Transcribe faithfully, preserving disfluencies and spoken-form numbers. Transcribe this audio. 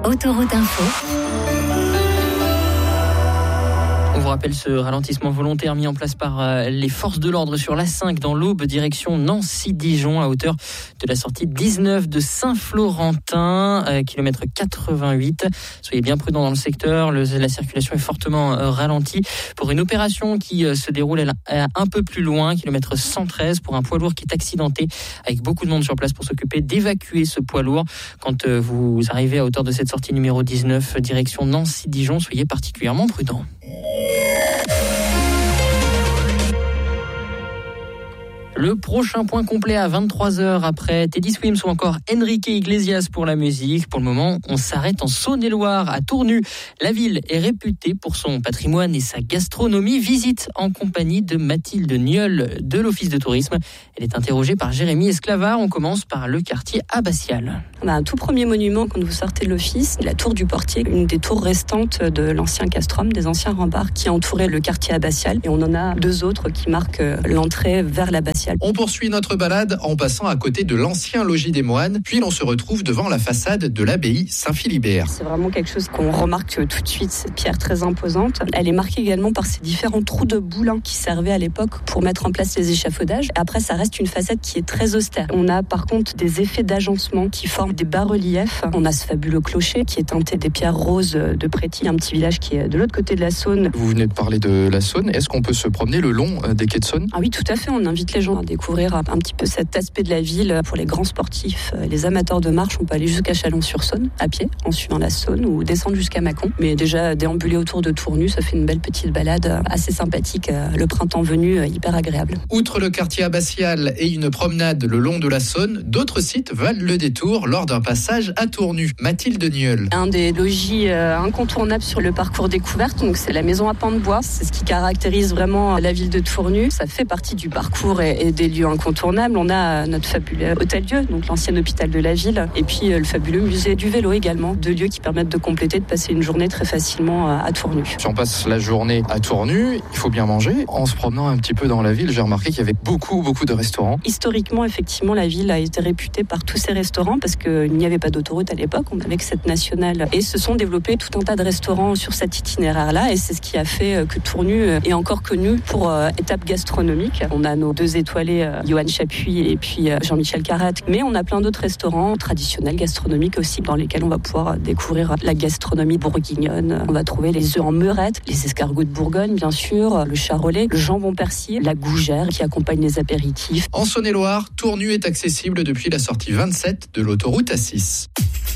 Autoroute Info. On vous rappelle ce ralentissement volontaire mis en place par les forces de l'ordre sur l'A cinq dans l'Aube, direction Nancy-Dijon, à hauteur de la sortie dix-neuf de Saint-Florentin, euh, kilomètre quatre-vingt-huit. Soyez bien prudents dans le secteur, le, la circulation est fortement euh, ralentie pour une opération qui euh, se déroule elle, un peu plus loin, kilomètre cent treize, pour un poids lourd qui est accidenté, avec beaucoup de monde sur place pour s'occuper d'évacuer ce poids lourd. Quand euh, vous arrivez à hauteur de cette sortie numéro dix-neuf, direction Nancy-Dijon, soyez particulièrement prudents. Le prochain point complet à vingt-trois heures après Teddy Swims ou encore Enrique Iglesias pour la musique. Pour le moment, on s'arrête en Saône-et-Loire, à Tournu. La ville est réputée pour son patrimoine et sa gastronomie. Visite en compagnie de Mathilde Nieul de l'Office de tourisme. Elle est interrogée par Jérémy Esclavard. On commence par le quartier abbatial. On a un tout premier monument quand vous sortez de l'office, la tour du portier, une des tours restantes de l'ancien castrum, des anciens remparts qui entouraient le quartier abbatial. Et on en a deux autres qui marquent l'entrée vers l'abbatial. On poursuit notre balade en passant à côté de l'ancien logis des moines, puis l'on se retrouve devant la façade de l'abbaye Saint-Philibert. C'est vraiment quelque chose qu'on remarque tout de suite, cette pierre très imposante. Elle est marquée également par ces différents trous de boulins qui servaient à l'époque pour mettre en place les échafaudages. Après, ça reste une façade qui est très austère. On a par contre des effets d'agencement qui forment des bas-reliefs. On a ce fabuleux clocher qui est teinté des pierres roses de Préty, un petit village qui est de l'autre côté de la Saône. Vous venez de parler de la Saône. Est-ce qu'on peut se promener le long des quais de Saône ? Ah oui, tout à fait. On invite les gens à découvrir un petit peu cet aspect de la ville. Pour les grands sportifs, les amateurs de marche, on peut aller jusqu'à Chalon-sur-Saône à pied, en suivant la Saône, ou descendre jusqu'à Mâcon. Mais déjà, déambuler autour de Tournu, ça fait une belle petite balade assez sympathique. Le printemps venu, hyper agréable. Outre le quartier abbatial et une promenade le long de la Saône, d'autres sites valent le détour lors d'un passage à Tournu. Mathilde Nieul. Un des logis incontournables sur le parcours découverte, donc c'est la maison à pans de bois. C'est ce qui caractérise vraiment la ville de Tournu. Ça fait partie du parcours et, et des lieux incontournables. On a notre fabuleux hôtel-dieu, donc l'ancien hôpital de la ville, et puis le fabuleux musée du vélo également. Deux lieux qui permettent de compléter, de passer une journée très facilement à Tournu. Si on passe la journée à Tournu, il faut bien manger. En se promenant un petit peu dans la ville, j'ai remarqué qu'il y avait beaucoup, beaucoup de restaurants. Historiquement, effectivement, la ville a été réputée par tous ces restaurants parce qu'il n'y avait pas d'autoroute à l'époque, on avait que cette nationale. Et se sont développés tout un tas de restaurants sur cet itinéraire-là, et c'est ce qui a fait que Tournu est encore connu pour euh, étape gastronomique. On a nos deux étoilés, euh, Johan Chapuis et puis euh, Jean-Michel Carrette, mais on a plein d'autres restaurants traditionnels, gastronomiques aussi, dans lesquels on va pouvoir découvrir la gastronomie bourguignonne. On va trouver les œufs en meurette, les escargots de Bourgogne, bien sûr, le charolais, le jambon persillé, la gougère qui accompagne les apéritifs. En Saône-et-Loire, Tournu est accessible depuis la sortie vingt-sept de l'autoroute A six.